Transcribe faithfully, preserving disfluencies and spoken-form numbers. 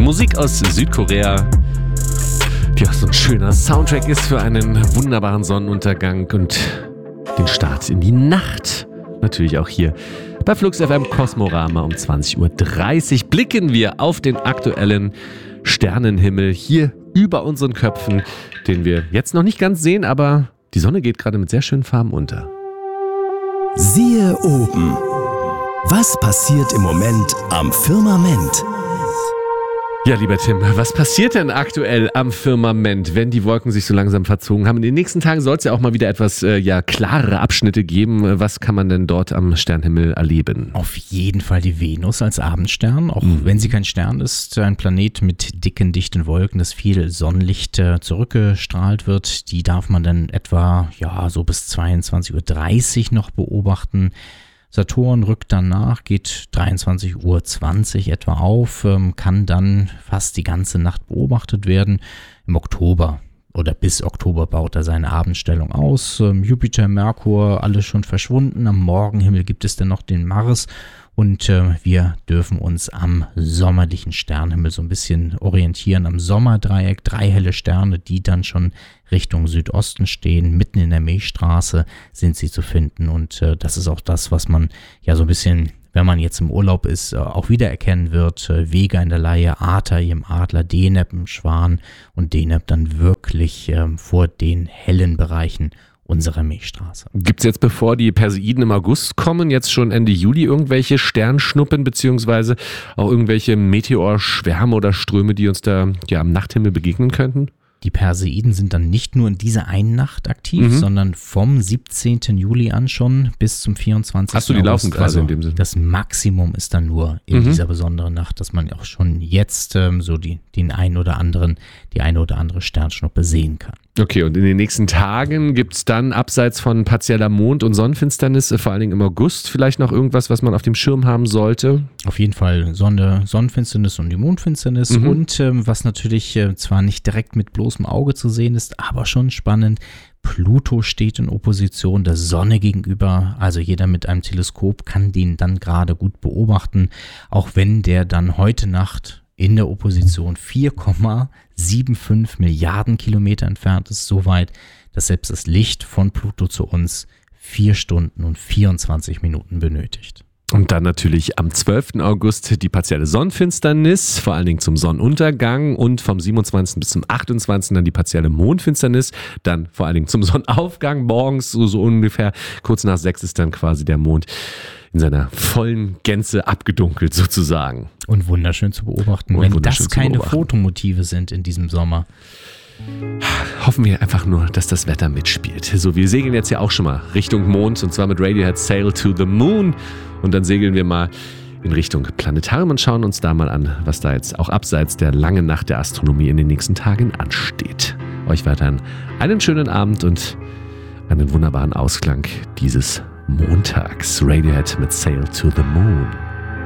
Musik aus Südkorea, die auch so ein schöner Soundtrack ist für einen wunderbaren Sonnenuntergang und den Start in die Nacht. Natürlich auch hier bei Flux F M Kosmorama um zwanzig Uhr dreißig blicken wir auf den aktuellen Sternenhimmel hier über unseren Köpfen, den wir jetzt noch nicht ganz sehen, aber die Sonne geht gerade mit sehr schönen Farben unter. Siehe oben. Was passiert im Moment am Firmament? Ja, lieber Tim, was passiert denn aktuell am Firmament, wenn die Wolken sich so langsam verzogen haben? In den nächsten Tagen soll es ja auch mal wieder etwas äh, ja, klarere Abschnitte geben. Was kann man denn dort am Sternhimmel erleben? Auf jeden Fall die Venus als Abendstern, auch mhm. wenn sie kein Stern ist, ein Planet mit dicken, dichten Wolken, das viel Sonnenlicht äh, zurückgestrahlt wird. Die darf man dann etwa ja so bis zweiundzwanzig Uhr dreißig noch beobachten. Saturn rückt dann nach, geht dreiundzwanzig Uhr zwanzig etwa auf, ähm, kann dann fast die ganze Nacht beobachtet werden. Im Oktober oder bis Oktober baut er seine Abendstellung aus. Ähm, Jupiter, Merkur, alles schon verschwunden. Am Morgenhimmel gibt es dann noch den Mars und äh, wir dürfen uns am sommerlichen Sternenhimmel so ein bisschen orientieren. Am Sommerdreieck, drei helle Sterne, die dann schon Richtung Südosten stehen, mitten in der Milchstraße sind sie zu finden und äh, das ist auch das, was man ja so ein bisschen, wenn man jetzt im Urlaub ist, äh, auch wiedererkennen wird. Äh, Vega in der Leihe, Ata im Adler, Deneb im Schwan und Deneb dann wirklich äh, vor den hellen Bereichen unserer Milchstraße. Gibt es jetzt, bevor die Perseiden im August kommen, jetzt schon Ende Juli irgendwelche Sternschnuppen beziehungsweise auch irgendwelche Meteorschwärme oder Ströme, die uns da ja am Nachthimmel begegnen könnten? Die Perseiden sind dann nicht nur in dieser einen Nacht aktiv, mhm. sondern vom siebzehnten Juli an schon bis zum vierundzwanzigsten Hast du die August. laufen quasi also in dem Sinne? Das Maximum ist dann nur in mhm. dieser besonderen Nacht, dass man auch schon jetzt ähm, so die, den einen oder anderen, die eine oder andere Sternschnuppe sehen kann. Okay, und in den nächsten Tagen gibt es dann abseits von partieller Mond- und Sonnenfinsternis, vor allen Dingen im August, vielleicht noch irgendwas, was man auf dem Schirm haben sollte? Auf jeden Fall Sonne, Sonnenfinsternis und die Mondfinsternis mhm. und ähm, was natürlich äh, zwar nicht direkt mit bloßem Auge zu sehen ist, aber schon spannend, Pluto steht in Opposition der Sonne gegenüber, also jeder mit einem Teleskop kann den dann gerade gut beobachten, auch wenn der dann heute Nacht in der Opposition vier Komma fünfundsiebzig Milliarden Kilometer entfernt ist, so weit, dass selbst das Licht von Pluto zu uns vier Stunden und vierundzwanzig Minuten benötigt. Und dann natürlich am zwölften August die partielle Sonnenfinsternis, vor allen Dingen zum Sonnenuntergang und vom siebenundzwanzigsten bis zum achtundzwanzigsten dann die partielle Mondfinsternis, dann vor allen Dingen zum Sonnenaufgang morgens, so, so ungefähr kurz nach sechs ist dann quasi der Mond in seiner vollen Gänze abgedunkelt sozusagen. Und wunderschön zu beobachten, und wenn das keine Fotomotive sind in diesem Sommer. Hoffen wir einfach nur, dass das Wetter mitspielt. So, wir segeln jetzt ja auch schon mal Richtung Mond und zwar mit Radiohead Sail to the Moon und dann segeln wir mal in Richtung Planetarium und schauen uns da mal an, was da jetzt auch abseits der langen Nacht der Astronomie in den nächsten Tagen ansteht. Euch weiterhin einen schönen Abend und einen wunderbaren Ausklang dieses Montags. Radiohead mit Sail to the Moon.